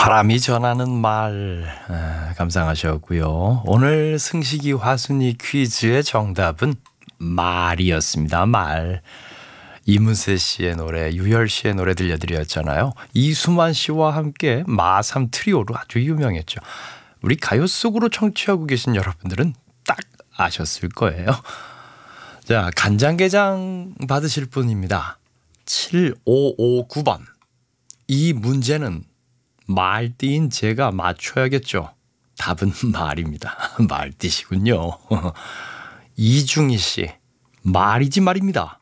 바람이 전하는 말 감상하셨고요. 오늘 승식이 화순이 퀴즈의 정답은 말이었습니다. 말. 이문세 씨의 노래, 유열 씨의 노래 들려드렸잖아요. 이수만 씨와 함께 마삼 트리오로 아주 유명했죠. 우리 가요 속으로 청취하고 계신 여러분들은 딱 아셨을 거예요. 자, 간장게장 받으실 분입니다. 7559번. 이 문제는 말띠인 제가 맞춰야겠죠. 답은 말입니다. 말띠시군요. 이중희 씨, 말이지 말입니다.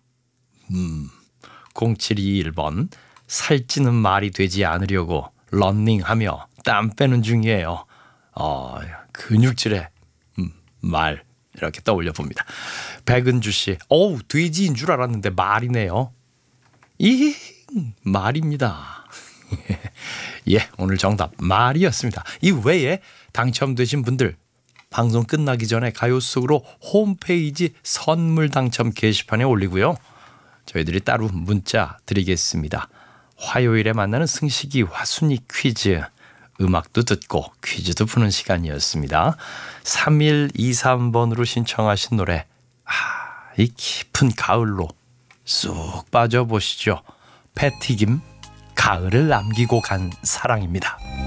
0721번, 살찌는 말이 되지 않으려고 러닝하며 땀 빼는 중이에요. 근육질의 말 이렇게 떠올려 봅니다. 백은주 씨, 돼지인 줄 알았는데 말이네요. 이 말입니다. 예, 오늘 정답 말이었습니다. 이 외에 당첨되신 분들 방송 끝나기 전에 가요 속으로 홈페이지 선물 당첨 게시판에 올리고요. 저희들이 따로 문자 드리겠습니다. 화요일에 만나는 승식이 화순이 퀴즈, 음악도 듣고 퀴즈도 푸는 시간이었습니다. 3123번으로 신청하신 노래, 이 깊은 가을로 쑥 빠져보시죠. 패티김, 가을을 남기고 간 사랑입니다.